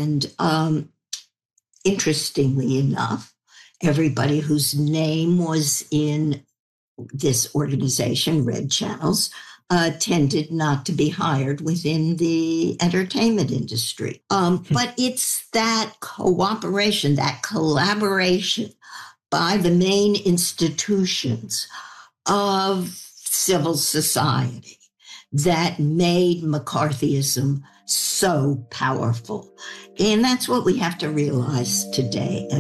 And interestingly enough, everybody whose name was in this organization, Red Channels, tended not to be hired within the entertainment industry. But it's that cooperation, that collaboration by the main institutions of civil society that made McCarthyism so powerful. And that's what we have to realize today